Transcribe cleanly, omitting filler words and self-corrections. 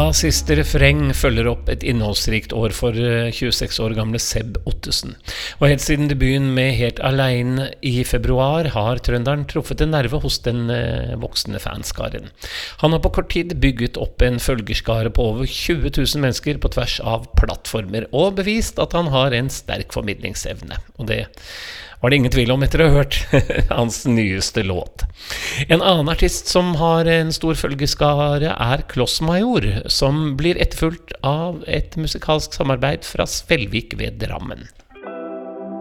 Ja, siste refreng følger opp et innholdsrikt år for 26 år gamle Seb Ottesen. Og helt siden debuten med Helt Alene i februar har trønderen truffet en nerve hos den voksende fanskaren. Han har på kort tid bygget opp en følgerskare på over 20 000 mennesker på tvers av plattformer, og bevist at han har en sterk formidlingsevne. Og det var det ingen tvil om etter å ha hørt hans nyeste låt. En annen artist som har en stor følgeskare er Klossmajor, som blir etterfulgt av et musikalsk samarbeid fra Svelvik ved Drammen.